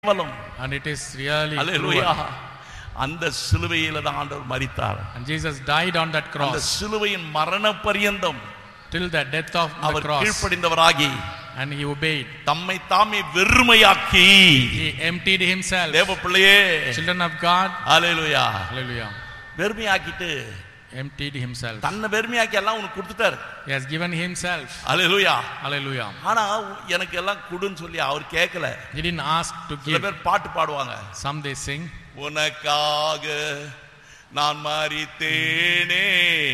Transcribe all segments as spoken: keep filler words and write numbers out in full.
And it is really Hallelujah. அந்த சிலுவையில தான் ஆண்டவர் மரித்தார். And Jesus died on that cross. அந்த சிலுவையின் மரண பரியந்தம் till the death of the our cross. கீழ்ப்படிந்தவராகி And he obeyed. தம்மை தாமே வெறுமையாக்கி He emptied himself. தேவ பிள்ளையே, Children of God. Hallelujah. Hallelujah. வெறுமையாக்கிட்டு emptied himself. தன்னை வெறுமையாக்கி எல்லாம் உனக்கு கொடுத்துட்டார். He has given himself. Hallelujah. Hallelujah. ஆனா எனக்கு எல்லாம் கொடுன்னு சொல்லி அவர் கேட்கல. He didn't ask to சில give. பேர் பாட்டு பாடுவாங்க. Some they sing. உனக்காக நான் மரித்தேனே,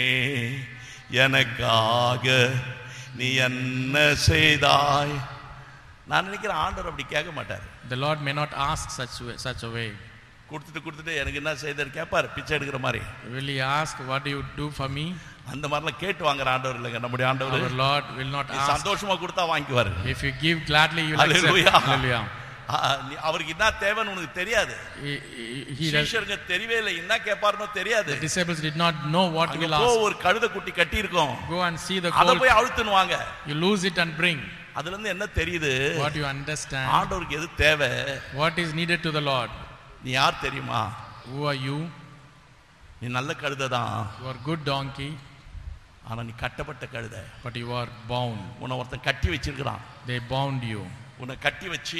எனக்காக நீ என்ன செய்தாய். நான் நினைக்கிறேன் ஆண்டவர் அப்படி கேட்க மாட்டார். The Lord may not ask such way, such a way. கொடுத்துட்டு கொடுத்துட்டு எனக்கு என்ன செய்தார் கேட்பார், பிச்சை எடுக்கிற மாதிரி. Will he ask what do you do for me? அந்த மாதிரிலாம் கேட்டு வாங்குற ஆண்டவர் இல்லைங்க நம்முடைய ஆண்டவர். Our Lord will not ask. சந்தோஷமா கொடுத்தா வாங்கிக்குவார். If you give gladly, you will accept. Hallelujah. Hallelujah. அவருக்கு என்ன தேவைன்னு உனக்கு தெரியாது. சீஷருக்கு தெரியவே இல்லை, என்ன கேட்பாருன்னு தெரியாது. The disciples did not know what to ask. ஒரு கழுதை குட்டி கட்டி இருக்கும், go and see the அத colt. போய் அழுத்துனுவாங்க. You lose it and bring. அதுல இருந்து என்ன தெரியுது? What you understand? ஆண்டவருக்கு எது தேவை? What is needed to the Lord? நீ யார் தெரியுமா? Who are you? நீ நல்ல கழுதை தான். You are good donkey. ஆனா நீ கட்டப்பட்ட கழுதை. But you are bound. உன்னை ஒருத்தன் கட்டி வச்சிருக்கான். They bound you. உன்னை கட்டி வச்சி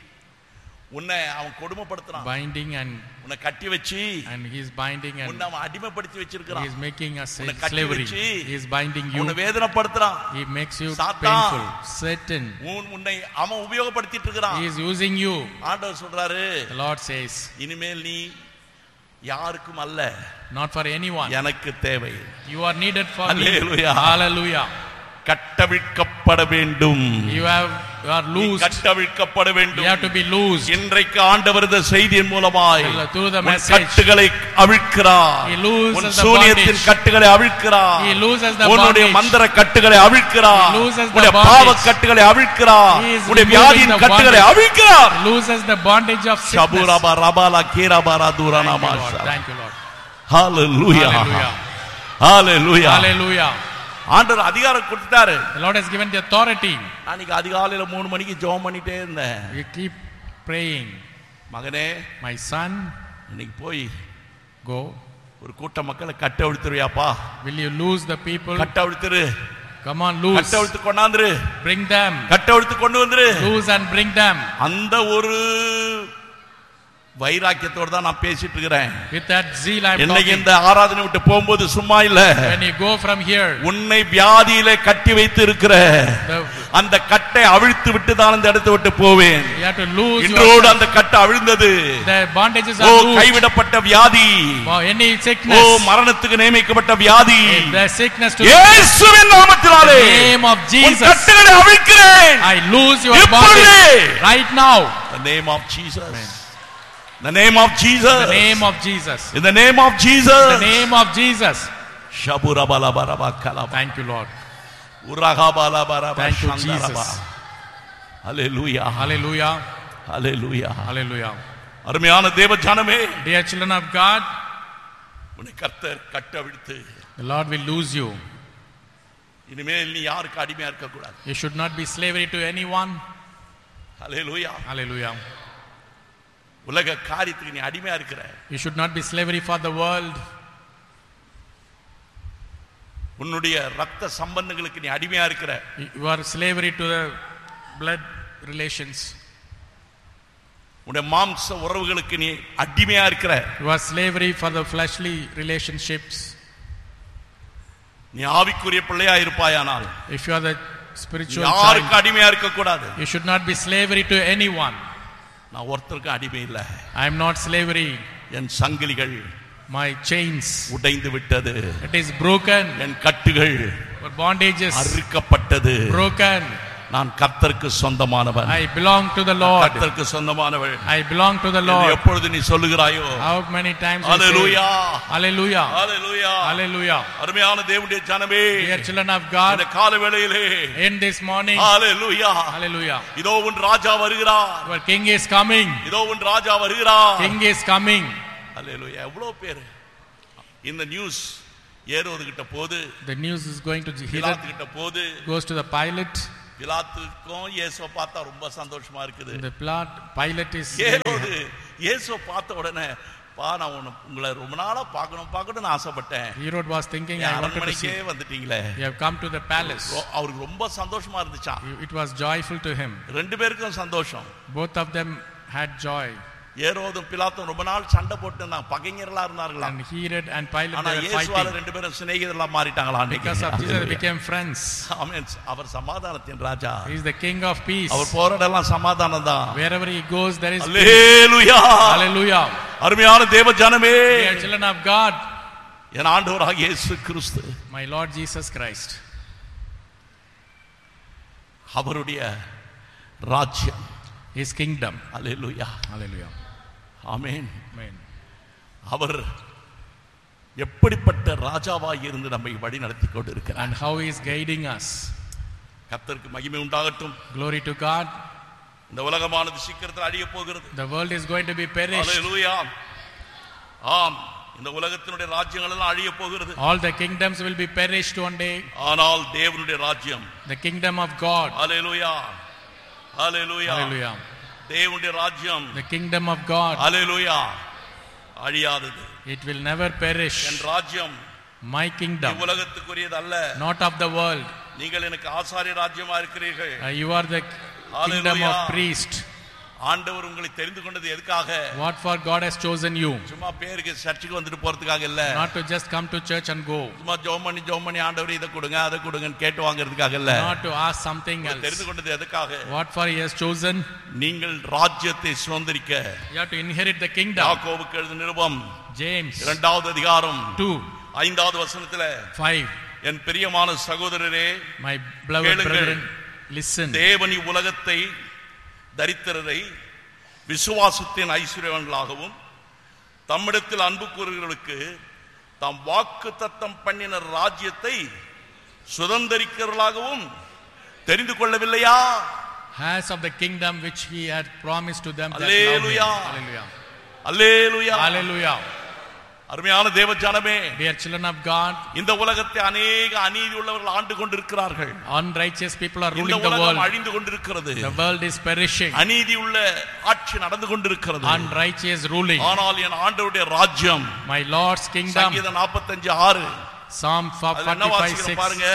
உன்னை அவன் கொடுமைப்படுத்துறான். Binding and உன்னை கட்டி வச்சி and he is binding and உன்னை அவன் அடிமைப்படுத்தி வச்சிருக்கான். he is making us slavery. He is binding you. உன்னை வேதனைப்படுத்துறான். He makes you சாத்தான் painful. Satan. உன்னை அவன் உபயோகப்படுத்திட்டு இருக்கான். He is using you. ஆண்டவர் சொல்றாரு, The Lord says, இனிமேல் நீ யாருக்கும் அல்ல, not for anyone. எனக்கு தேவை. You are needed for me. Hallelujah. Hallelujah. கட்டவிழ்க்கப்பட வேண்டும். You have you are loosed. கட்டவிழ்க்கப்பட வேண்டும். You have to be loosed. இன்றைக்கு ஆண்டவர் இந்த செய்தியின் மூலமாய் through the message கட்டுகளை அவிழ்க்கிறார். He looses உன் the சூனியத்தின் bondage. கட்டுகளை அவிழ்க்கிறார். He looses the உன்னுடைய bondage. மந்திர கட்டுகளை அவிழ்க்கிறார். He looses the உன்னுடைய bondage. பாவ கட்டுகளை அவிழ்க்கிறார். He is உன்னுடைய removing வியாதியின் the கட்டுகளை bondage. அவிழ்க்கிறார். He looses the bondage of sickness. ஷபுரபா ரபாலா கீரபாரா துரானா Thank you, Masha. Lord. Thank you, Lord. Hallelujah. Hallelujah. Hallelujah. Hallelujah. ஆண்டவர் அதிகாரம் கொடுத்தாரு. The Lord has given the authority. அன்னைக்கு அதிகாலையில மூணு மணிக்கு ஜெபம் பண்ணிட்டே இருந்தேன். You keep praying. மகனே, My son, இன்னைக்கு போய் go. ஒரு கூட்ட மக்களை கட்ட அவிழ்த்துறியாப்பா? Will you lose the people? கட்ட அவிழ்த்துரு. Come on, lose. கட்ட அவிழ்த்து கொண்டாந்துரு. Bring them. கட்ட அவிழ்த்து கொண்டு வந்துரு. Lose and bring them. அந்த ஒரு வைராக்கியத்தோட தான் நான் பேசிட்டு இருக்கிறேன். With that zeal I am இன்னைக்கு talking. இந்த ஆராதனை விட்டு போகும்போது சும்மா இல்ல. When you go from here, உன்னை வியாதியிலே கட்டி வைத்து இருக்கிற the, அந்த கட்டை அவிழ்த்து விட்டு தான் இந்த இடத்தை விட்டு போவேன். you have to lose இன்றோடு yourself. அந்த கட்டை அவிழ்ந்தது. The bondages O are loosed. கைவிடப்பட்ட வியாதி, For any ஓ sickness, மரணத்துக்கு நியமிக்கப்பட்ட வியாதி, the sickness to இயேசுவின் நாமத்தினாலே the name of உன் Jesus, கட்டுகளை அவிழ்க்கிறேன். I lose your இப்பொழுதே. bondage right now. The name of Jesus. The name of Jesus. The name of Jesus. In the name of Jesus. The name of Jesus. Shabura bala bara bakala. Thank you, Lord. Uraha bala bara Thank you, bashandaraba. Jesus. Hallelujah. Hallelujah. Hallelujah. Hallelujah. அருமையான தேவ ஜனமே, Dear children of God, உன்னை கர்த்தர் கட்ட அவிழ்த்து the Lord will lose you. இனிமேல் நீ யாருக்கு அடிமையா இருக்க கூடாது. You should not be slavery to anyone. Hallelujah. Hallelujah. உலக காரியத்துக்கு நீ அடிமையா இருக்கிற. You should not be slavery for the world. உன்னுடைய ரத்த சம்பந்தங்களுக்கு நீ அடிமையா இருக்கிற. You are slavery to the blood relations. உன்னுடைய மாம்ச உறவுகளுக்கு நீ அடிமையா இருக்கிற. You are slavery for the fleshly relationships. நீ ஆவிக்குரிய பிள்ளையா இருப்பாயானால், If you are the spiritual யாருக்கு child, அடிமையா இருக்க கூடாது. you should not be slavery to anyone. நான் ஒருத்தருக்கு அடிமை இல்ல. I am not slavery. என் சங்கிலிகள் My chains, உடைந்து விட்டது. it is broken. என் கட்டுகள் Your bondages அறுக்கப்பட்டது. broken. நான் கர்த்தருக்கு சொந்தமானவன். I belong to the Lord. கர்த்தருக்கு சொந்தமானவன். I belong to the என்று Lord. எப்பொழுது நீ சொல்லுகிறாயோ, How many times we say, hallelujah, Hallelujah. Hallelujah, Hallelujah. அருமையான தேவனுடைய ஜனமே, Dear children of God, இந்த காலை வேளையிலே in this morning, hallelujah, Hallelujah. இதோ உன் ராஜா வருகிறார். Your king is coming. இதோ உன் ராஜா வருகிறார். King is coming. ஹalleluya. எவ்வளவு பேர் இந்த நியூஸ் ஏரோது கிட்ட போது, The news is going to பிலாத்து Herod, கிட்ட போது, goes to the Pilate. பிலாத்துக்கும் இயேசுவை பார்த்தா ரொம்ப சந்தோஷமா இருக்குது. The Pilate is ஏரோது இயேசுவை பார்த்த உடனே பா நான் உங்களை ரொம்ப நாளா பார்க்கணும் பார்க்கணும்னு ஆசைப்பட்டேன். Herod was thinking, I wanted to see. வந்துட்டீங்களே. You have come to the palace. அவருக்கு ரொம்ப சந்தோஷமா இருந்துச்சா. It was joyful to him. ரெண்டு பேருக்கும் சந்தோஷம். Both of them had joy. ஏரோதும் பிலாத்தும் ரொம்ப நாள் சண்டை போட்டுனாங்க, பகைஞர்களா இருந்தார்களா. And Herod and Pilate were fighting. இயேசுவால ரெண்டு பேரும் சிநேகிதர்களா மாறிட்டாங்களா. Because of Jesus they became friends. Amen. அவர் சமாதானத்தின் ராஜா. He is the king of peace. அவர் போறதெல்லாம் சமாதானம் தான். Wherever he goes there is Hallelujah. Hallelujah. அருமையான தேவ ஜனமே, dear children of God, என் ஆண்டவராகிய இயேசு கிறிஸ்து, my Lord Jesus Christ, அவருடைய ராஜ்யம், his kingdom. Hallelujah. Hallelujah. ஆமென். Amen. அவர் எப்படிப்பட்ட ராஜாவாய் இருந்து நம்மை வழி நடத்தி கொண்டிருக்கிறார். And how he is guiding us. கர்த்தருக்கு மகிமை உண்டாகட்டும். Glory to God. இந்த உலகமானது சீக்கிரத்தில் அழிய போகிறது. The world is going to be perished. Hallelujah. ஆம், இந்த உலகத்தினுடைய ராஜ்யங்கள் எல்லாம் அழிய போகிறது. All the kingdoms will be perished one day. ஆனால் தேவனுடைய ராஜ்யம், the kingdom of God. Hallelujah. Hallelujah. Hallelujah. தேவனுடைய ராஜ்யம், the kingdom of God. Hallelujah. அழியாதது. It will never perish. என் ராஜ்யம், my kingdom, உலகத்துக்குரியது அல்ல. not of the world. நீங்கள் எனக்கு ஆசாரிய ராஜ்யமா இருக்கிறீர்கள். uh, you are the kingdom of priest. ஆண்டவர் உங்களை தெரிந்து கொண்டது எதுக்காக? What for God has chosen you? சும்மா பேருக்கு சர்ச்சுக்கு வந்துட்டு போறதுக்காக இல்ல. Not to just come to church and go. சும்மா ஜெபம் பண்ணி ஜெபம் பண்ணி ஆண்டவரே இத கொடுங்க அத கொடுங்கன்னு கேட்டு வாங்குறதுக்காக இல்ல. Not to ask something else. தெரிந்து கொண்டது எதுக்காக? What for he has chosen? நீங்கள் ராஜ்யத்தை சுதந்தரிக்க. You have to inherit the kingdom. யாக்கோபுக்கு எழுதின நிருபம் James இரண்டாவது அதிகாரம் two ஐந்தாவது வசனத்திலே five என் பிரியமான சகோதரரே, my beloved brethren, listen. தேவன் உலகத்தை தரித்திரரை விசுவாசத்தின் ஐஸ்வர்யவான்களாகவும் தம்மிடத்தில் அன்பு கூறுகிறவர்களுக்கு தாம் வாக்கு தத்தம் பண்ணின ராஜ்யத்தை சுதந்தரிக்கிறவர்களாகவும் தெரிந்து கொள்ளவில்லையா? Has of the kingdom which he had promised to them that love him. Hallelujah. Hallelujah. Hallelujah. Hallelujah. அருமையான தேவ ஜனமே, dear children of God, இந்த உலகத்தை अनेक அநீதி உள்ளவர்கள் ஆண்டு கொண்டிருக்கிறார்கள். unrighteous people are ruling the world. உலகம் அழிந்து கொண்டிருக்கிறது. The world is perishing. அநீதி உள்ள ஆட்சி நடந்து கொண்டிருக்கிறது. Unrighteous ruling. ஆனால் என் ஆண்டவருடைய ராஜ்யம், my Lord's kingdom. சங்கீதம் நாற்பத்தைந்து ஆறு Psalm forty-five six. பாருங்க,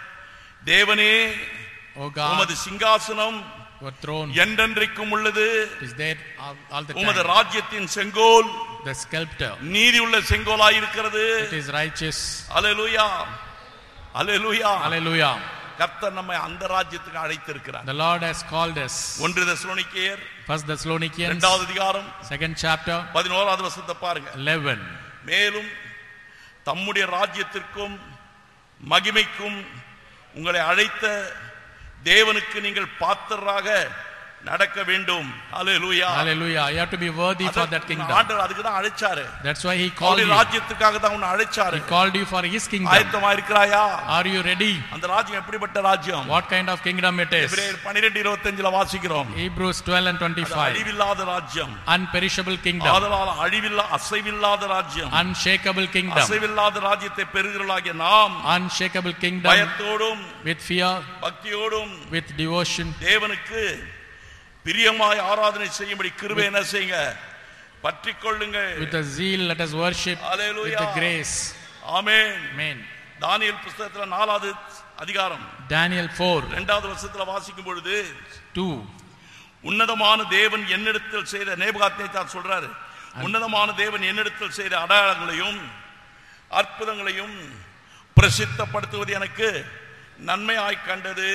தேவனே O God, உமது சிங்காசனம் your throne என்றென்றைக்கும் உள்ளது. is there all, all the time. உமது ராஜ்யத்தின் செங்கோல், the scepter, நீதி உள்ள செங்கோலாய் இருக்கிறது. it is righteous. Hallelujah. Hallelujah. Hallelujah. கர்த்தர் நம்மை அந்த ராஜ்யத்துக்கு அழைத்திருக்கிறார். The Lord has called us. ஒன்று தெசலோனிக்கேயர் First Thessalonians இரண்டாவது அதிகாரம் second chapter பதினோராவது வசனத்தை பாருங்க. eleven. மேலும் தம்முடைய ராஜ்யத்திற்கும் மகிமைக்கும் உங்களை அழைத்த தேவனுக்கு நீங்கள் பாத்திரராக நடக்க வேண்டும். Hallelujah. Hallelujah. You have to be worthy for that kingdom. ஆண்டவர் அதுக்கு தான் அழைச்சாரு. That's why he called you. ராஜ்யத்துக்காக தான் உன்னை அழைச்சாரு. He called you for his kingdom. ஆயத்தமா இருக்கிறாயா? Are you ready? அந்த ராஜ்யம் எப்படிப்பட்ட ராஜ்யம்? What kind of kingdom it is? எபிரேயர் பன்னிரண்டு இருபத்தைந்து ல வாசிக்கிறோம். Hebrews twelve and twenty-five. அழிவில்லாத ராஜ்யம். Unperishable kingdom. ஆதலால் அழிவில்லா அசைவில்லாத ராஜ்யம். Unshakable kingdom. அசைவில்லாத ராஜ்யத்தை பெறுகிறவர்களாகிய நாம் unshakable kingdom. பயத்தோடும் with fear, பக்தியோடும் with devotion, தேவனுக்கு பிரியமாய் ஆராதனை செய்யும்படி கிருபை என்ன செய்யுங்க, பற்றிக் கொள்ளுங்கள். with a zeal let us worship. Hallelujah. with the grace. Amen. Amen. தானியேல் புத்தகத்துல நாலாவது அதிகாரம் Daniel four இரண்டாவது வசனத்துல வாசிக்கும் பொழுது two உன்னதமான தேவன் என்னிடத்தில் செய்த நேபுகாத்நேச்சார் சொல்றாரு, உன்னதமான தேவன் என்னிடத்தில் செய்த அடையாளங்களையும் அற்புதங்களையும் பிரசித்தப்படுத்துவது எனக்கு நன்மையாய் கண்டது.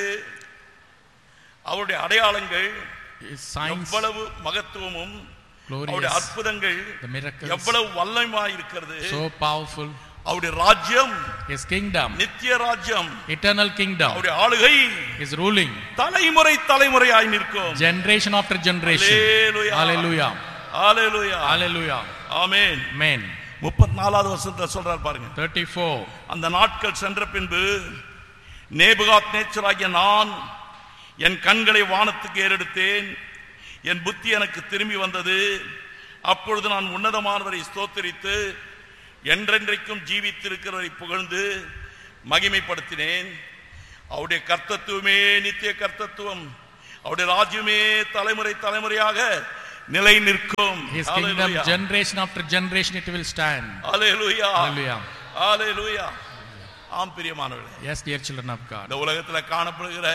அவருடைய அடையாளங்கள் எவ்வளவு மகத்துவமும் அவருடைய அற்புதங்கள் எவ்வளவு வல்லமையாய் இருக்கிறது. so powerful. அவருடைய ராஜ்யம், his kingdom, நித்திய ராஜ்யம், eternal kingdom, அவருடைய ஆளுகை, his ruling, தலைமுறை தலைமுறையாய் நிற்கும். generation after generation. hallelujah. hallelujah. hallelujah. ஆமென். amen. முப்பத்தி நாலாவது வசனத்துல சொல்றார் பாருங்க. thirty-four. அந்த நாட்கள் சென்ற பின்பு நேபுகாத்நேச்சராகிய நான் என் கண்களை வானத்துக்கு ஏறெடுத்தேன், என் புத்தி எனக்கு திரும்பி வந்தது. அப்பொழுது நான் உன்னதமானவரை ஸ்தோத்திரித்து என்றென்றைக்கும் ஜீவித்திருக்கிறவரை புகழ்ந்து மகிமைப்படுத்தினேன். அவருடைய கர்த்தத்துவமே நித்திய கர்த்தத்துவம், அவருடைய ராஜ்யமே தலைமுறை தலைமுறையாக நிலை நிற்கும். His kingdom generation after generation it will stand. Hallelujah. Hallelujah. Hallelujah. ஆம் பிரியமானவர்களே, Yes, dear children of God. இந்த உலகத்தில் காணப்படுகிற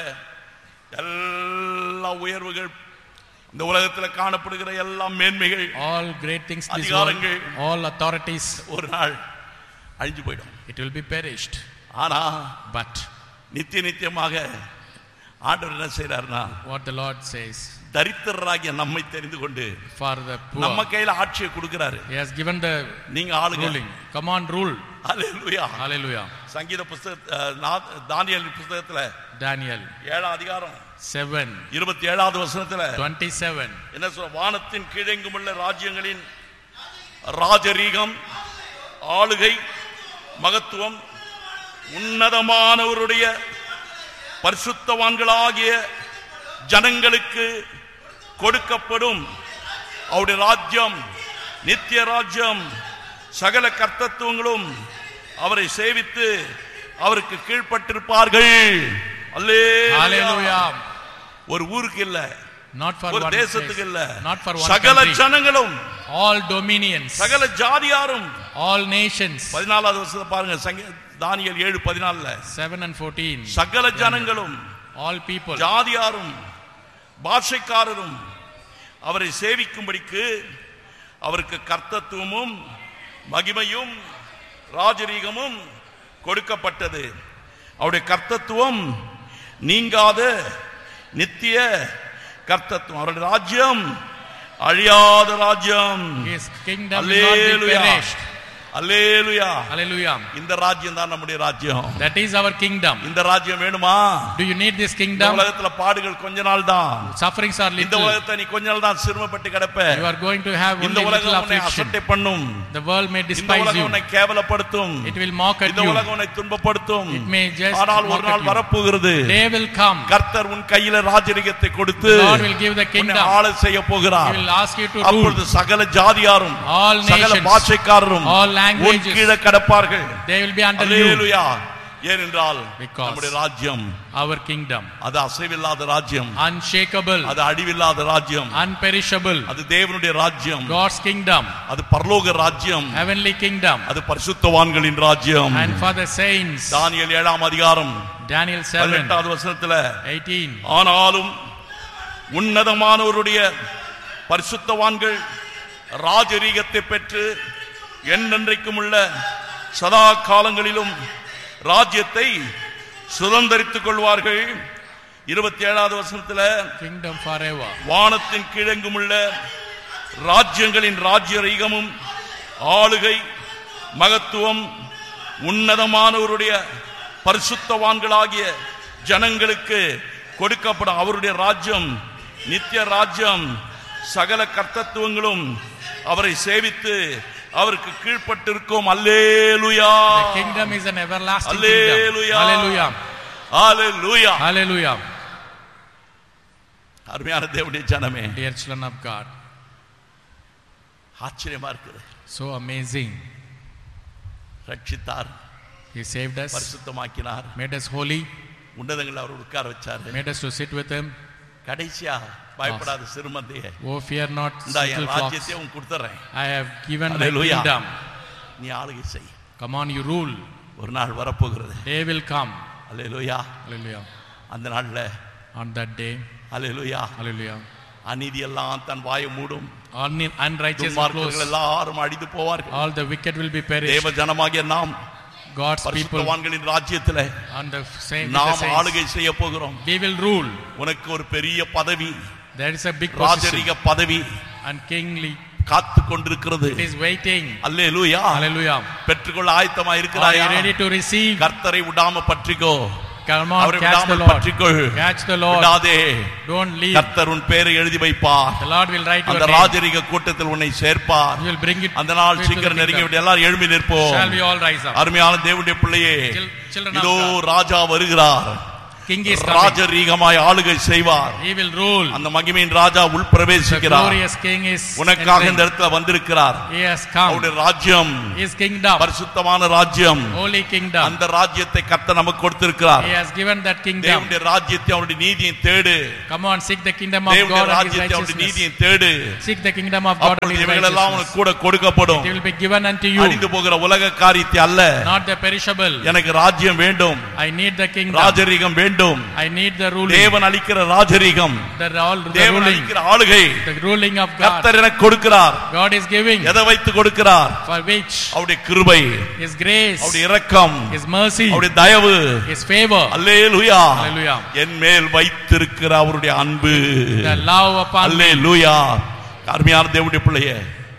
எல்லா உயர்வுகள், இந்த உலகத்தில் காணப்படுகிற எல்லா மேன்மைகள், all great things, this world, all authorities, ஒரு நாள் அழிஞ்சு போயிடும். it will be perished. ஆனா But நித்திய நித்தியமாக ஆண்டவர் என்ன செய்றார்னா, what the Lord says, தரித்திரராகிய நம்மை தெரிந்து கொண்டு for the poor, நம்ம கையில ஆட்சியை கொடுக்கிறாரு. He has given the நீங்க ஆளுங்க. ruling. Come on, rule. Hallelujah. Hallelujah. சங்கீத புத்தக தானியேல் புத்தகத்துல Daniel ஏழாம் அதிகாரம் seven இருபத்தி ஏழாவது வசனத்துல twenty-seven. என்ன சொல்ற? வானத்தின் கீழெங்குமுள்ள ராஜ்யங்களின் ராஜரீகம், ஆளுகை, மகத்துவம் உன்னதமானவருடைய பரிசுத்தவான்களாகிய ஜனங்களுக்கு கொடுக்கப்படும். அவருடைய ராஜ்யம் நித்திய ராஜ்யம், சகல கர்த்தத்துவங்களும் அவரை சேவித்து அவருக்கு கீழ்ப்பட்டிருப்பார்கள். அல்லேலூயா. ஒரு ஊருக்கு இல்ல, not for ஒரு one தேசத்துக்கு இல்ல, not for one சகல country, ஜனங்களும், all dominions, சகல ஜாதியாரும், all nations. பதினாலாவது வருஷத்தை பாருங்க, தானியேல் ஏழு பதினாலுல seven and fourteen. சகல ஜனங்களும், all people, ஜாதியாரும் பாஷைக்காரரும் அவரை சேவிக்கும்படிக்கு அவருக்கு கர்த்தத்துவமும் மகிமையும் ராஜரீகமும் கொடுக்கப்பட்டது. அவருடைய கர்த்தத்துவம் நீங்காத நித்திய கர்த்தத்துவம், அவருடைய ராஜ்யம் அழியாத ராஜ்யம். His kingdom will not be perished. Hallelujah. Hallelujah. இந்த ராஜ்யம் தான் நம்முடைய ராஜ்யம். That is our kingdom. இந்த ராஜ்யம் வேணுமா? Do you need this இந்த kingdom? உலகத்துல பாடுகள் கொஞ்ச நாள் தான். Sufferings are இந்த little. உலகத்தை நீ கொஞ்ச நாள் தான் சிரமப்பட்டு கிடப்ப. You are going to have இந்த only உலகம் little உன்னை affliction. அசட்டை பண்ணும். The world may இந்த despise உலகம் you. உன்னை கேவலப்படுத்தும். It will mock at இந்த you. உலகம் உன்னை துன்பப்படுத்தும். It may just ஆனால் mock ஒரு at நாள் you. வரப்போகிறது. Day will come. கர்த்தர் உன் கையில ராஜரீகத்தை கொடுத்து The Lord will give the உன்னை kingdom. ஆள செய்ய போகிறார். He will ask you to rule. அப்பொழுது சகல ஜாதியாரும், All சகல nations, பாஷைக்காரரும் all உன் languages, கீழே கடப்பார்கள். they will be under you. அல்லேலூயா. ஏனென்றால் Because நம்முடைய ராஜ்யம், our kingdom, அது அசைவில்லாத ராஜ்யம், unshakable, அது அழிவில்லாத ராஜ்யம், unperishable, அது தேவனுடைய ராஜ்யம், God's kingdom, அது பரலோக ராஜ்யம், heavenly kingdom, அது பரிசுத்தவான்களின் ராஜ்யம். and for the saints. தானியேல் ஏழாம் அதிகாரம் Daniel seven பதினெட்டாவது வசனத்துல, eighteen. ஆனாலும் உன்னதமானவருடைய பரிசுத்தவான்கள் ராஜரீகத்தை பெற்று என்றென்றைக்கும் உள்ள சதா காலங்களிலும் ராஜ்யத்தை சுதந்தரித்துக் கொள்வார்கள். இருபத்தி ஏழாவது வசனத்துல, Kingdom forever. வானத்தின் கீழெங்கும் உள்ள ராஜ்யங்களின் ராஜ்யரீகமும் ஆளுகை மகத்துவம் உன்னதமானவருடைய பரிசுத்தவான்களாகிய ஜனங்களுக்கு கொடுக்கப்படும். அவருடைய ராஜ்யம் நித்திய ராஜ்யம், சகல கர்த்தத்துவங்களும் அவரை சேவித்து அவருக்கு கீழ்ப்பட்டிருக்கும். அல்லேலூயா. The kingdom is an everlasting Hallelujah. kingdom. Hallelujah. Hallelujah. Hallelujah. அருமையான தேவனுடைய ஜனமே, Dear children of God, ஆச்சரியமா இருக்குது. so amazing. ரட்சித்தார், He saved us, பரிசுத்தமாக்கினார், made us holy, உன்னதங்களை அவர் உட்கார வச்சாரு. made us to sit with Him. கடைசியா பயப்படாத சிறுமந்தையே, Oh, fear not, இந்த little flocks. ராஜ்யத்தை உன் கொடுத்துறேன், I have given my Hallelujah. kingdom. நீ ஆளுகை செய். Come on, you rule. ஒரு நாள் வரப்போகிறது. Day will come. Hallelujah. Hallelujah. அந்த நாள்ல On that day, hallelujah, hallelujah, அநீதி எல்லாம் தன் வாயை மூடும். Un- unrighteous will துன்மார்க்கர்கள் close. எல்லாரும் அழிந்து போவார்கள். All the wicked will be perished. தேவ ஜனமாகிய நாம் God's people பரிசுத்தவான்களின் ராஜ்யத்திலே on the same with the நாம் saints. ஆளுகை செய்ய போகிறோம். We will rule. உனக்கு ஒரு பெரிய பதவி, There is a big position ராஜரீக பதவி and kingly. காத்து கொண்டிருக்கிறது. It is waiting. Hallelujah. Hallelujah. பெற்றுக்கொள்ள ஆயத்தமா Are இருக்கிறாயா? you ready to receive? கர்த்தரை விடாம பற்றிக்கோ. Come on, அவரை catch the விடாமல் Lord. பற்றிக்கொள். Catch the Lord. விடாதே. Don't leave. கர்த்தர் உன் பேரை எழுதி வைப்பார். The Lord will write your அந்த name. ராஜரீக கூட்டத்தில் உன்னை சேர்ப்பார். He will bring it. அந்த நாள் to the சீக்கிரம் kingdom. நெருங்கி விட்டு எல்லாரும் எழும்பி நிற்போம். Shall we all rise up? அருமையான தேவனுடைய பிள்ளையே, Chil- children of இதோ God. ராஜா வருகிறார். king is coming. ராஜரீகமாய் ஆளுகை செய்வார். He will rule. அந்த மகிமையின் ராஜா உள் பிரவேசிக்கிறார். The glorious king is உனக்காக இந்த இடத்துல வந்திருக்கிறார். He has come. அவருடைய ராஜ்யம், His kingdom, பரிசுத்தமான ராஜ்யம், holy kingdom. அந்த ராஜ்யத்தை கர்த்தர் நமக்கு கொடுத்திருக்கிறார். He has given that kingdom. தேவனுடைய ராஜ்யத்தை, அவருடைய நீதியை தேடு. Come on, seek the kingdom of God and His தேவனுடைய ராஜ்யத்தை, அவருடைய righteousnஸ். நீதியை தேடு. Seek the kingdom of God and His இவைகளெல்லாம் righteousness. உனக்கு கூட கொடுக்கப்படும். It will be given unto you. அழிந்து போகிற உலக காரியத்தை அல்ல. Not the perishable. எனக்கு ராஜ்யம் வேண்டும். I need the kingdom. ராஜரீகம் வேண்டும். I need the ruling. தேவன் அளிக்கிற ராஜரீகம், The, all, the தேவன் ruling. அளிக்கிற ஆளுகை The ruling of God. கர்த்தர் எனக்கு கொடுக்கிறார். God is giving. எதை வைத்து கொடுக்கிறார்? For which? அவருடைய கிருபை, His grace. அவருடைய இரக்கம், His mercy. அவருடைய தயவு, His favor. அல்லேலூயா. Hallelujah. என் மேல் வைத்திருக்கிற அவருடைய அன்பு. The love upon me. அல்லேலூயா. அருமையான தேவனுடைய பிள்ளையே,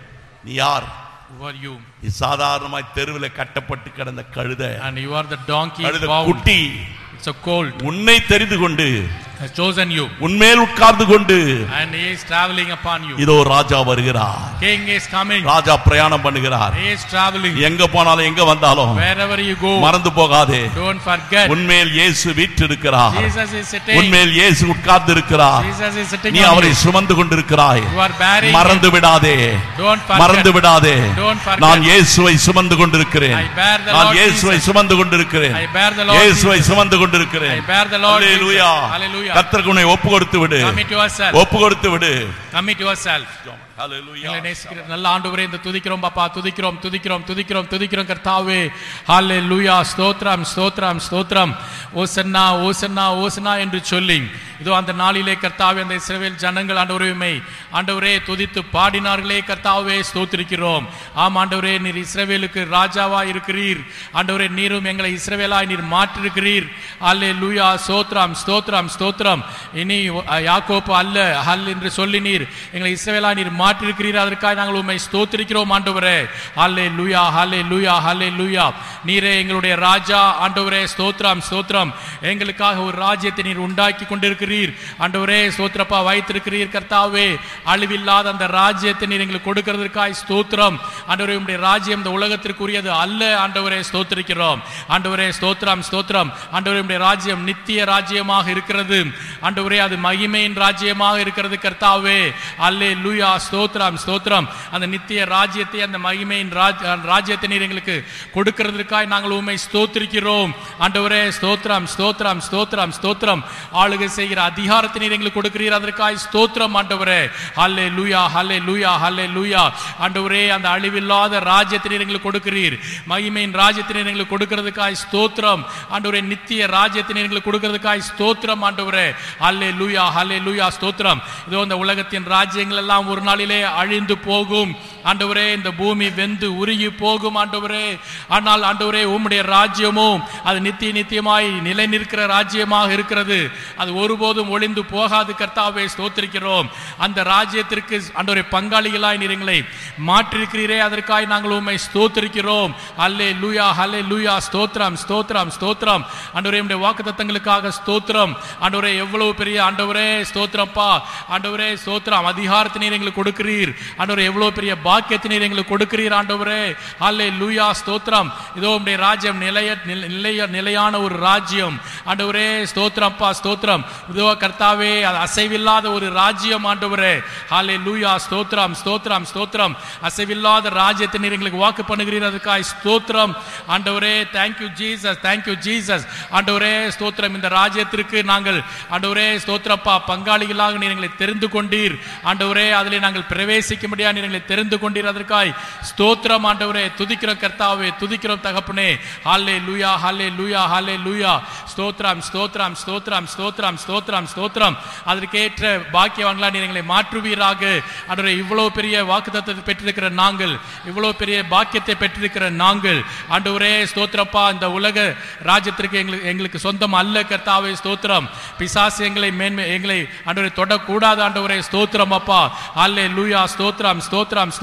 நீ யார்? Who are you? நீ சாதாரணமாய் தெருவில் கட்டப்பட்டு கிடந்த கழுதை, And you are the donkey கழுதை bound. குட்டி. It's a colt. உன்னை தெரிந்து கொண்டு Has chosen you. உன்மேல் உட்கார்ந்து கொண்டு And he is traveling upon you. இதோ ராஜா வருகிறார். King is coming. ராஜா பிரயாணம் பண்ணுகிறார். He is traveling. எங்க போனாலும் எங்க வந்தாலும் Wherever you go, மறந்து போகாதே. don't forget. உன்மேல் இயேசு வீற்றிருக்கிறார். Jesus is sitting. உன்மேல் இயேசு உட்கார்ந்து இருக்கிறார். Jesus is sitting நீ on அவரை you. சுமந்து கொண்டிருக்கிறாய். You are bearing மறந்து him. விடாதே. Don't forget. மறந்து விடாதே. Don't forget. நான் இயேசுவை சுமந்து கொண்டிருக்கிறேன். I bear the நான் Lord இயேசுவை Jesus. சுமந்து கொண்டிருக்கிறேன். I bear the Lord இயேசுவை Jesus. சுமந்து கொண்டிருக்கிறேன். I bear the Lord hallelujah. Jesus. Hallelujah. கர்த்தருக்கு உன்னை ஒப்பு கொடுத்து விடு. Commit yourself. ஒப்பு கொடுத்து விடு. Commit yourself. ஹalleluya. எங்களை நேசிக்கிற நல்ல ஆண்டவரே, இந்த துதிக்கிறோம் பாப்பா, துதிக்கிறோம் துதிக்கிறோம் துதிக்கிறோம் துதிக்கிறோம் கர்த்தாவே. ஹalleluya. ஸ்தோத்திரம் ஸ்தோத்திரம் ஸ்தோத்திரம். ஓசன்னா ஓசன்னா ஓசன்னா என்று சொல்லி இதோ அந்த நாளிலே கர்த்தாவே அந்த இஸ்ரவேல் ஜனங்கள் ஆண்டவரே ஆண்டவரே துதித்து பாடினார்களே கர்த்தாவே, ஸ்தோத்திரிக்கிறோம். ஆம் ஆண்டவரே, நீர் இஸ்ரவேலுக்கு ராஜாவா இருக்கிறீர். ஆண்டவரே, நீரும் எங்களை இஸ்ரவேலாய் நீர் மாற்றிருக்கிறீர். ஹalleluya. ஸ்தோத்திரம் ஸ்தோத்திரம் ஸ்தோத்திரம். இனி யாக்கோப்பு அல்ல ஹல் என்று சொல்லி நீர் எங்களை இஸ்ரவேலாய் நீர் மாற்றிருக்கிறீர். அதற்காக நாங்கள் உம்மை ஸ்தோத்திரிக்கிறோம் ஆண்டவரே. ஹalleluya ஹalleluya ஹalleluya. நீரே எங்களுடைய ராஜா ஆண்டவரே. ஸ்தோத்திரம் ஸ்தோத்திரம். எங்களுக்காக ஒரு ராஜ்யத்தை நீர் உண்டாக்கி கொண்டிருக்கிறீர் ஆண்டவரே. ஸ்தோத்திரப்பா, வைத்திருக்கிறீர் கர்த்தாவே. அழிவில்லாத அந்த ராஜ்யத்தை நீர் எங்களுக்கு கொடுக்கிறதற்காக ஸ்தோத்திரம் ஆண்டவரே. உம்முடைய ராஜ்யம் இந்த உலகத்திற்குரியது அல்ல ஆண்டவரே. ஸ்தோத்திரிக்கிறோம் ஆண்டவரே. ஸ்தோத்திரம் ஸ்தோத்திரம் ஆண்டவரே. உம்முடைய ராஜ்யம் நித்திய ராஜ்யமாக இருக்கிறது ஆண்டவரே. அது மகிமையின் ராஜ்யமாக இருக்கிறது கர்த்தாவே. அல்லேலூயா. ஸ்தோத்திரம் ஸ்தோத்திரம். அந்த நித்திய ராஜ்யத்தை, அந்த மகிமையின் ராஜ்யத்தை நீர் எங்களுக்கு கொடுக்கிறதற்காக நாங்கள் உம்மை ஸ்தோத்திரிக்கிறோம் ஆண்டவரே. ஸ்தோத்திரம் ஸ்தோத்திரம் ஸ்தோத்திரம் ஸ்தோத்திரம். ஆளுகை செய்கிற அதிகாரத்தை நீர் எங்களுக்கு கொடுக்கிறீர். அதற்காக ஸ்தோத்திரம் ஆண்டவரே. ஹல்லேலூயா ஹல்லேலூயா ஹல்லேலூயா. ஆண்டவரே, அந்த அழிவில்லாத ராஜ்யத்தை நீர் எங்களுக்கு கொடுக்கிறீர். மகிமையின் ராஜ்யத்தை நீர் எங்களுக்கு கொடுக்கிறதுக்காக ஸ்தோத்திரம் ஆண்டவரே. நித்திய ராஜ்யத்தை நீர் எங்களுக்கு கொடுக்கிறதுக்காக ஸ்தோத்திரம் ஆண்டவரே. ஹல்லேலூயா ஹல்லேலூயா. ஸ்தோத்திரம். இதோ இந்த உலகத்தின் ராஜ்யங்கள் எல்லாம் ஒரு நாளிலே அழிந்து போகும் ஆண்டவரே. இந்த பூமி வெந்து உருகி போகும் ஆண்டவரே. ஆனால் ஆண்டவரே, உம்முடைய ராஜ்யமும் அது நித்திய நித்தியமாய் நிலை நிற்கிற ராஜ்யமாக இருக்கிறது. அது ஒருபோதும் ஒளிந்து போகாது கர்த்தாவே. ஸ்தோத்திரிக்கிறோம். அந்த ராஜ்யத்திற்கு ஆண்டவரே பங்காளிகளாய் நீர் எங்களை மாற்றிருக்கிறீரே. அதற்காக நாங்கள் உம்மை ஸ்தோத்திரிக்கிறோம். அல்லேலூயா ஹல்லேலூயா. ஸ்தோத்திரம் ஸ்தோத்திரம் ஸ்தோத்திரம் ஆண்டவரே. உம்முடைய வாக்குத்தத்தங்களுக்காக ஸ்தோத்திரம் ஆண்டவரே. எவ்வளவு பெரிய ஆண்டவரே. ஸ்தோத்திரப்பா ஆண்டவரே. ஸ்தோத்திரம். அதிகாரத்தை நீர் எங்களுக்கு கொடுக்கிறீர் ஆண்டவரே. எவ்வளவு பெரிய பாக்கியத்தை நீர் எங்களுக்கு கொடுக்கிறீர் ஆண்டவரே. ஹல்லேலூயா. ஸ்தோத்திரம். இதோ உம்முடைய ராஜ்யம் நிலைய நிலைய நிலையான ஒரு ராஜ்யம் ஆண்டவரே. ஸ்தோத்திரப்பா ஸ்தோத்திரம். இதோ கர்த்தாவே, அது அசைவில்லாத ஒரு ராஜ்யம் ஆண்டவரே. ஹல்லேலூயா. ஸ்தோத்திரம் ஸ்தோத்திரம் ஸ்தோத்திரம். அசைவில்லாத ராஜ்யத்தை நீர் எங்களுக்கு வாக்கு பண்ணுகிறீர். அதுக்காக ஸ்தோத்திரம் ஆண்டவரே. தேங்க்யூ ஜீசஸ், தேங்க்யூ ஜீசஸ் ஆண்டவரே. ஸ்தோத்திரம். இந்த ராஜ்யத்திற்கு நாங்கள் ஆண்டவரே ஸ்தோத்திரப்பா பங்காளிகளாக நீர் எங்களை தெரிந்து கொண்டீர் ஆண்டவரே. அதிலே நாங்கள் பிரவேசிக்க முடியாது நீர் எங்களை தெரிந்து கொண்டீர். அதற்காய் ஸ்தோத்திரம் ஆண்டவரே. துதிக்கிறோம் கர்த்தாவே, துதிக்கிறோம் தகப்பனே. ஹல்லேலூயா ஹல்லேலூயா ஹல்லேலூயா. ஸ்தோத்திரம் ஸ்தோத்திரம் ஸ்தோத்திரம் ஸ்தோத்திரம் ஸ்தோத்திரம் ஸ்தோத்திரம். அதற்கேற்ற பாக்கியவான்களா நீர் எங்களை மாற்றுவீராக ஆண்டவரே. இவ்வளவு பெரிய வாக்குத்தத்தத்தை பெற்றிருக்கிற நாங்கள், இவ்வளவு பெரிய பாக்கியத்தை பெற்றிருக்கிற நாங்கள் ஆண்டவரே. ஸ்தோத்திரப்பா, இந்த உலக ராஜ்யத்திற்கு எங்களுக்கு எங்களுக்கு சொந்தம் அல்ல கர்த்தாவே. ஸ்தோத்திரம். பிசாசு எங்களை மேன்மை எங்களை ஆண்டவரை தொடக்கூடாது ஆண்டவரே. ஸ்தோத்திரம் அப்பா. அல்லேலூயா. ஸ்தோத்திரம் ஸ்தோத்திரம் ஸ்தோத்திரம்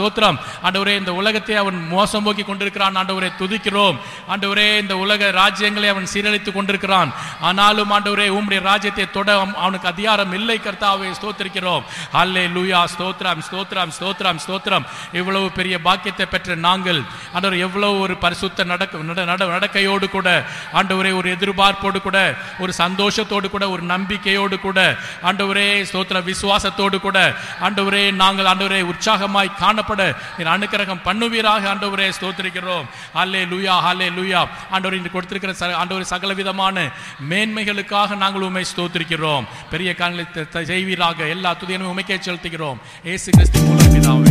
ஸ்தோத்திரம். ஆண்டவரே, இந்த உலகத்தை அவன் மோசம் போக்கி கொண்டிருக்கிறான். ஆண்டவரே துதிக்கிறோம். ஆண்டவரே, இந்த உலக ராஜ்யங்களை அவன் சீரழித்துக் கொண்டிருக்கிறான். ஆனாலும் ஆண்டவரே, உம்முடைய ராஜ்யத்தை தொட அவனுக்கு அதிகாரம் இல்லை. கர்த்தாவே ஸ்தோத்திரிக்கிறோம். ஹல்லேலூயா. ஸ்தோத்திரம் ஸ்தோத்திரம் ஸ்தோத்திரம் ஸ்தோத்திரம். இவ்வளவு பெரிய பாக்கியத்தை பெற்ற நாங்கள் ஆண்டவர் எவ்வளவு ஒரு பரிசுத்த நடக்க நடக்கையோடு கூட ஆண்டவரே, ஒரு எதிர்பார்ப்போடு கூட, ஒரு சந்தோஷத்தோடு கூட, ஒரு நம்பிக்கையோடு கூட ஆண்டவரே ஸ்தோத்திர விசுவாசத்தோடு கூட ஆண்டவரே நாங்கள் ஆண்டவரே உற்சாகமாய் காணப்பட நீர் அனுக்கிரகம் பண்ணுவீராக. ஆண்டவரே ஸ்தோத்திரிக்கிறோம். ஹல்லேலூயா ஹல்லேலூயா. ஆண்டவரே, இன்று கொடுத்திருக்கிற ஆண்டவரே சகல விதமான மேன்மைகளுக்காக நாங்கள் உம்மை ஸ்தோத்திரிக்கிறோம். பெரிய காரியங்களை செய்வீராக. எல்லா துதியையும் உம்மைக்கே செலுத்துகிறோம். இயேசு கிறிஸ்துவின் மூலம் பிதாவே.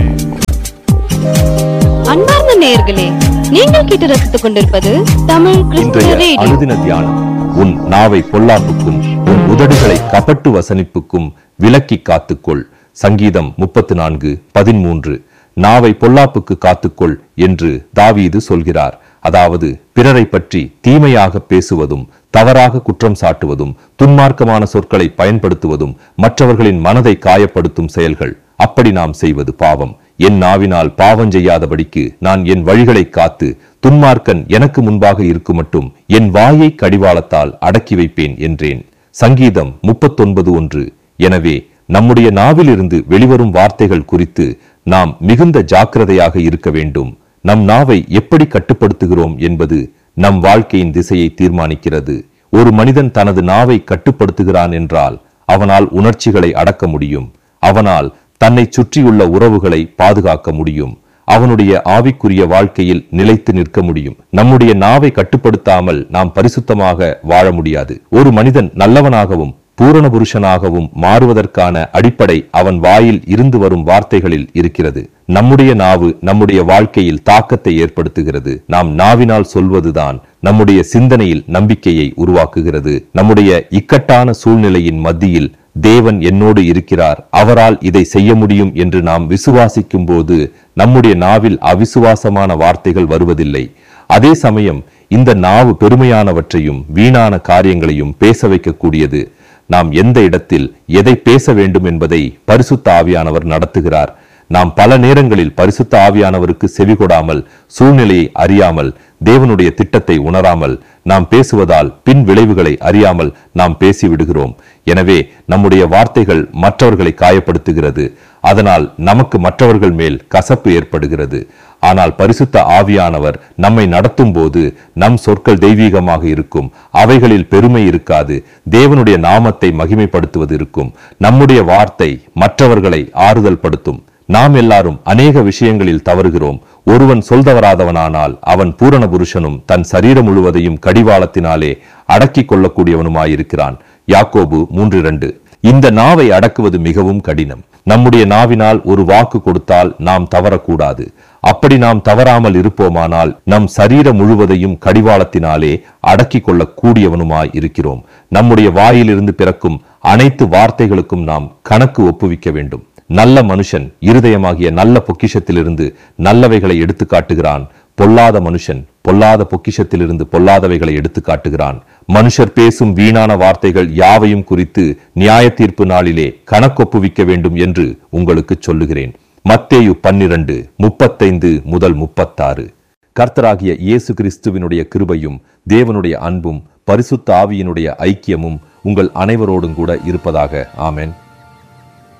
அன்பார்ந்த நேயர்களே, நீங்கள் கேட்டு ரசித்துக் கொண்டிருப்பது தமிழ் கிறிஸ்துவ ரேடியோ. அனுதின தியானம். உன் நாவை பொல்லாப்புக்கும் உன் உதடுகளை கபட்டு வசனிப்புக்கும் விலக்கி காத்துக்கொள். சங்கீதம் முப்பத்து நான்கு பதிமூன்று. நாவை பொல்லாப்புக்கு காத்துக்கொள் என்று தாவீது சொல்கிறார். அதாவது பிறரை பற்றி தீமையாக பேசுவதும், தவறாக குற்றம் சாட்டுவதும், துன்மார்க்கமான சொற்களை பயன்படுத்துவதும் மற்றவர்களின் மனதை காயப்படுத்தும் செயல்கள். அப்படி நாம் செய்வது பாவம். என் நாவினால் பாவம் செய்யாதபடிக்கு நான் என் வழிகளை காத்து துன்மார்க்கன் எனக்கு முன்பாக இருக்கும் மட்டும் என் வாயை கடிவாளத்தால் அடக்கி வைப்பேன் என்றேன். சங்கீதம் முப்பத்தொன்பது ஒன்று. எனவே நம்முடைய நாவிலிருந்து வெளிவரும் வார்த்தைகள் குறித்து நாம் மிகுந்த ஜாக்கிரதையாக இருக்க வேண்டும். நம் நாவை எப்படி கட்டுப்படுத்துகிறோம் என்பது நம் வாழ்க்கையின் திசையை தீர்மானிக்கிறது. ஒரு மனிதன் தனது நாவை கட்டுப்படுத்துகிறான் என்றால் அவனால் உணர்ச்சிகளை அடக்க முடியும். அவனால் தன்னை சுற்றியுள்ள உறவுகளை பாதுகாக்க முடியும். அவனுடைய ஆவிக்குரிய வாழ்க்கையில் நிலைத்து நிற்க முடியும். நம்முடைய நாவை கட்டுப்படுத்தாமல் நாம் பரிசுத்தமாக வாழ முடியாது. ஒரு மனிதன் நல்லவனாகவும் பூரண புருஷனாகவும் மாறுவதற்கான அடிப்படை அவன் வாயில் இருந்து வரும் வார்த்தைகளில் இருக்கிறது. நம்முடைய நாவு நம்முடைய வாழ்க்கையில் தாக்கத்தை ஏற்படுத்துகிறது. நாம் நாவினால் சொல்வதுதான் நம்முடைய சிந்தனையில் நம்பிக்கையை உருவாக்குகிறது. நம்முடைய இக்கட்டான சூழ்நிலையின் மத்தியில் தேவன் என்னோடு இருக்கிறார், அவரால் இதை செய்ய முடியும் என்று நாம் விசுவாசிக்கும் போது நம்முடைய நாவில் அவிசுவாசமான வார்த்தைகள் வருவதில்லை. அதே சமயம் இந்த நாவு பெருமையானவற்றையும் வீணான காரியங்களையும் பேச வைக்கக்கூடியது. நாம் எந்த இடத்தில் எதை பேச வேண்டும் என்பதை பரிசுத்த ஆவியானவர் நடத்துகிறார். நாம் பல நேரங்களில் பரிசுத்த ஆவியானவருக்கு செவிகொடாமல், சூழ்நிலையை அறியாமல், தேவனுடைய திட்டத்தை உணராமல் நாம் பேசுவதால் பின் விளைவுகளை அறியாமல் நாம் பேசிவிடுகிறோம். எனவே நம்முடைய வார்த்தைகள் மற்றவர்களை காயப்படுத்துகிறது. அதனால் நமக்கு மற்றவர்கள் மேல் கசப்பு ஏற்படுகிறது. ஆனால் பரிசுத்த ஆவியானவர் நம்மை நடத்தும் போது நம் சொற்கள் தெய்வீகமாக இருக்கும். அவைகளில் பெருமை இருக்காது. தேவனுடைய நாமத்தை மகிமைப்படுத்துவது இருக்கும். நம்முடைய வார்த்தை மற்றவர்களை ஆறுதல் படுத்தும். நாம் எல்லாரும் அநேக விஷயங்களில் தவறுகிறோம். ஒருவன் சொல்தவராதவனானால் அவன் பூரண புருஷனும் தன் சரீரம் முழுவதையும் கடிவாளத்தினாலே அடக்கி கொள்ளக்கூடியவனுமாயிருக்கிறான். யாக்கோபு மூன்று இரண்டு. இந்த நாவை அடக்குவது மிகவும் கடினம். நம்முடைய நாவினால் ஒரு வாக்கு கொடுத்தால் நாம் தவறக்கூடாது. அப்படி நாம் தவறாமல் இருப்போமானால் நம் சரீரம் முழுவதையும் கடிவாளத்தினாலே அடக்கி கொள்ள கூடியவனுமாய் இருக்கிறோம். நம்முடைய வாயிலிருந்து பிறக்கும் அனைத்து வார்த்தைகளுக்கும் நாம் கணக்கு ஒப்புவிக்க வேண்டும். நல்ல மனுஷன் இருதயமாகிய நல்ல பொக்கிஷத்திலிருந்து நல்லவைகளை எடுத்து காட்டுகிறான். பொல்லாத மனுஷன் பொல்லாத பொக்கிஷத்திலிருந்து பொல்லாதவைகளை எடுத்து காட்டுகிறான். மனுஷர் பேசும் வீணான வார்த்தைகள் யாவையும் குறித்து நியாய தீர்ப்பு நாளிலே கணக்கொப்புவிக்க வேண்டும் என்று உங்களுக்கு சொல்லுகிறேன். மத்தேயு பன்னிரண்டு முப்பத்தைந்து முதல் முப்பத்தாறு. கர்த்தராகிய இயேசு கிறிஸ்துவினுடைய கிருபையும் தேவனுடைய அன்பும் பரிசுத்த ஆவியினுடைய ஐக்கியமும் உங்கள் அனைவரோடும் கூட இருப்பதாக. ஆமென்.